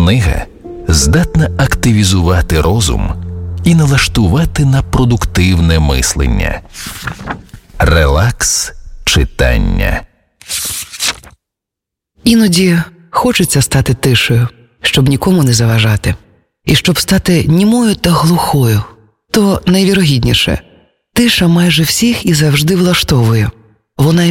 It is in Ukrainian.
Книга здатна активізувати розум і налаштувати на продуктивне мислення. Релакс читання. Іноді хочеться стати тишею, щоб нікому не заважати. І щоб стати німою та глухою, то найвірогідніше – тиша майже всіх і завжди влаштовує. Вона